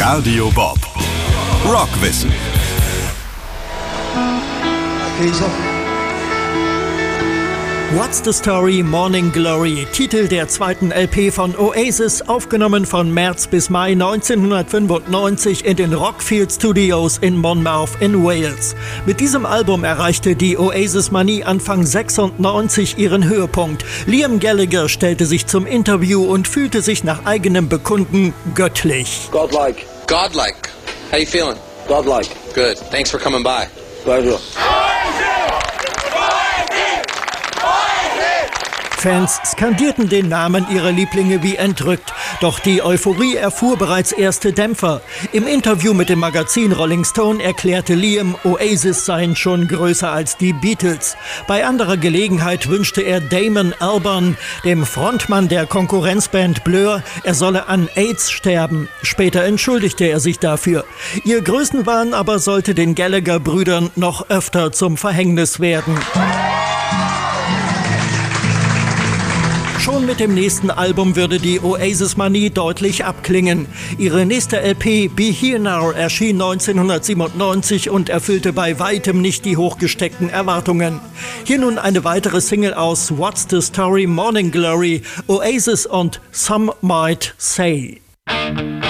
Radio Bob. Rockwissen. What's the Story, Morning Glory, Titel der zweiten LP von Oasis, aufgenommen von März bis Mai 1995 in den Rockfield Studios in Monmouth in Wales. Mit diesem Album erreichte die Oasis-Manie Anfang 96 ihren Höhepunkt. Liam Gallagher stellte sich zum Interview und fühlte sich nach eigenem Bekunden göttlich. Godlike. Godlike. How you feeling? Godlike. Good. Thanks for coming by. Pleasure. Fans skandierten den Namen ihrer Lieblinge wie entrückt. Doch die Euphorie erfuhr bereits erste Dämpfer. Im Interview mit dem Magazin Rolling Stone erklärte Liam, Oasis seien schon größer als die Beatles. Bei anderer Gelegenheit wünschte er Damon Albarn, dem Frontmann der Konkurrenzband Blur, er solle an AIDS sterben. Später entschuldigte er sich dafür. Ihr Größenwahn aber sollte den Gallagher-Brüdern noch öfter zum Verhängnis werden. Schon mit dem nächsten Album würde die Oasis-Manie deutlich abklingen. Ihre nächste LP Be Here Now erschien 1997 und erfüllte bei weitem nicht die hochgesteckten Erwartungen. Hier nun eine weitere Single aus What's the Story, Morning Glory, Oasis und Some Might Say.